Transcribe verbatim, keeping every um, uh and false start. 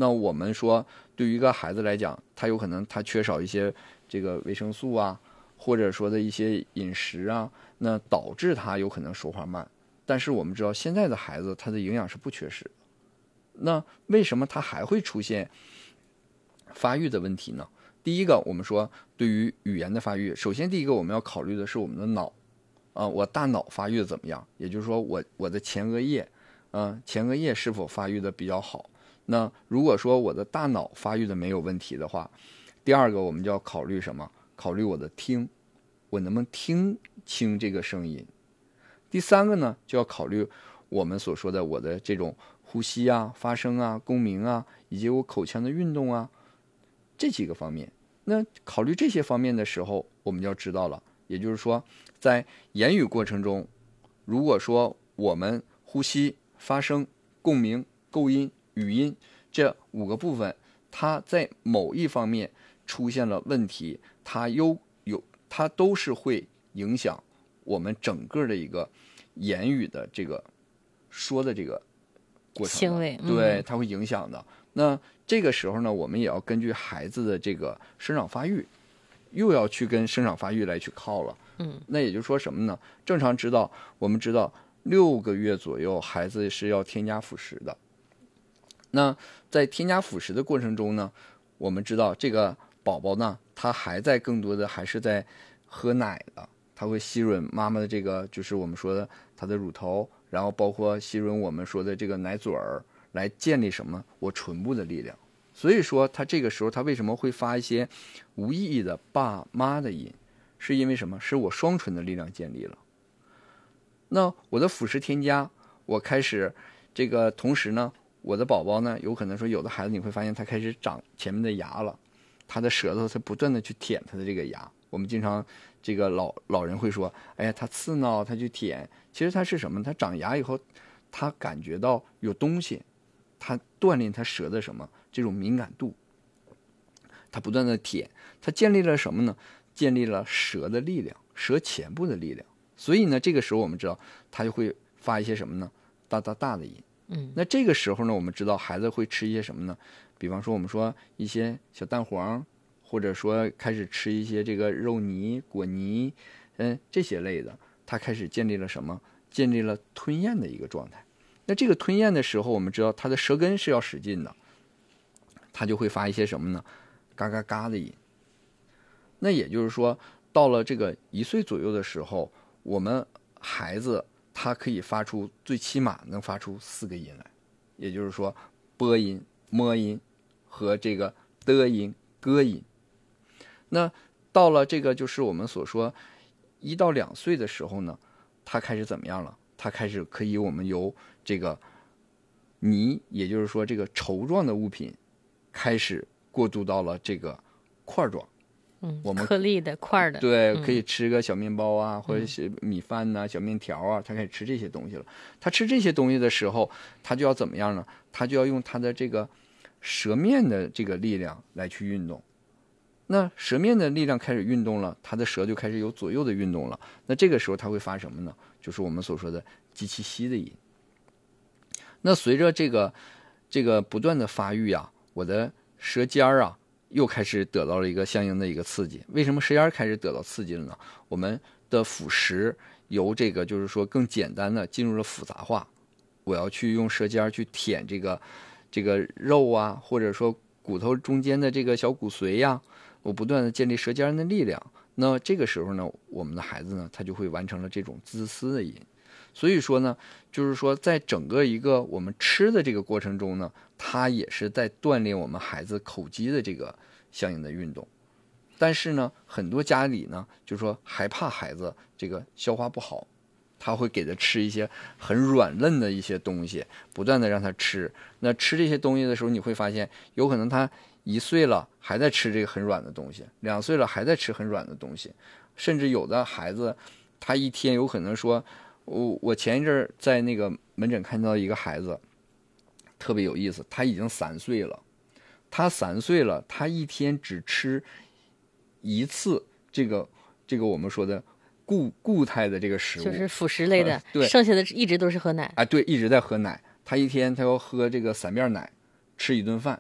那我们说，对于一个孩子来讲，他有可能他缺少一些这个维生素啊，或者说的一些饮食啊，那导致他有可能说话慢。但是我们知道，现在的孩子他的营养是不缺失的。那为什么他还会出现发育的问题呢？第一个，我们说对于语言的发育，首先第一个我们要考虑的是我们的脑啊、呃，我大脑发育的怎么样？也就是说我，我我的前额叶，嗯、呃，前额叶是否发育的比较好？那如果说我的大脑发育的没有问题的话，第二个我们就要考虑什么？考虑我的听，我能不能听清这个声音？第三个呢，就要考虑我们所说的我的这种呼吸啊、发声啊、共鸣啊，以及我口腔的运动啊，这几个方面。那考虑这些方面的时候，我们就要知道了，也就是说，在言语过程中，如果说我们呼吸、发声、共鸣、构音、语音这五个部分，它在某一方面出现了问题，它有有它都是会影响我们整个的一个言语的这个说的这个过程行为， 对，它会影响的。那这个时候呢，我们也要根据孩子的这个生长发育，又要去跟生长发育来去靠了。 嗯， 那也就是说什么呢？正常知道，我们知道六个月左右孩子是要添加辅食的。那在添加辅食的过程中呢，我们知道这个宝宝呢，他还在更多的还是在喝奶的，他会吸吮妈妈的这个，就是我们说的他的乳头，然后包括吸吮我们说的这个奶嘴儿，来建立什么我唇部的力量。所以说他这个时候他为什么会发一些无意义的爸妈的音，是因为什么？是我双唇的力量建立了。那我的辅食添加，我开始这个同时呢，我的宝宝呢，有可能说有的孩子你会发现他开始长前面的牙了，他的舌头他不断的去舔他的这个牙。我们经常这个老老人会说，哎呀，他刺挠，他去舔，其实他是什么？他长牙以后，他感觉到有东西，他锻炼他舌的什么这种敏感度，他不断的舔，他建立了什么呢？建立了舌的力量，舌前部的力量。所以呢，这个时候我们知道他就会发一些什么呢？大大大的音。 嗯， 那这个时候呢，我们知道孩子会吃一些什么呢？比方说我们说一些小蛋黄，或者说开始吃一些这个肉泥、果泥，嗯，这些类的，他开始建立了什么？建立了吞咽的一个状态。那这个吞咽的时候，我们知道他的舌根是要使劲的，他就会发一些什么呢？嘎嘎嘎的音。那也就是说，到了这个一岁左右的时候，我们孩子他可以发出最起码能发出四个音来，也就是说，波音、摸音和这个的音、歌音。那到了这个就是我们所说一到两岁的时候呢，他开始怎么样了？他开始可以我们由这个泥，也就是说这个稠状的物品，开始过渡到了这个块状。 嗯， 我们颗粒的块的， 对， 嗯、 可以吃个小面包啊，或者是米饭呐、啊、小面条啊，他开始吃这些东西了。他吃这些东西的时候，他就要怎么样呢？他就要用他的这个舌面的这个力量来去运动。那舌面的力量开始运动了，他的舌就开始有左右的运动了。那这个时候他会发什么呢？就是我们所说的鸡气息的音。那随着这个这个不断的发育啊，我的舌尖儿啊又开始得到了一个相应的一个刺激。为什么舌尖开始得到刺激了呢？我们的辅食由这个就是说更简单的进入了复杂化，我要去用舌尖去舔这个这个肉啊，或者说骨头中间的这个小骨髓呀、啊，我不断的建立舌尖的力量。那这个时候呢，我们的孩子呢，他就会完成了这种滋丝的音。所以说呢，就是说在整个一个我们吃的这个过程中呢，它也是在锻炼我们孩子口肌的这个相应的运动。但是呢，很多家里呢，就是说害怕孩子这个消化不好，他会给他吃一些很软嫩的一些东西，不断的让他吃。那吃这些东西的时候，你会发现，有可能他一岁了还在吃这个很软的东西，两岁了还在吃很软的东西，甚至有的孩子，他一天有可能说，我我前一阵在那个门诊看到一个孩子，特别有意思，他已经三岁了，他三岁了，他一天只吃一次这个这个我们说的固固态的这个食物， 就是辅食类的， 呃、对， 剩下的一直都是喝奶。 哎，对，一直在喝奶。他一天他要喝这个三遍奶，吃一顿饭。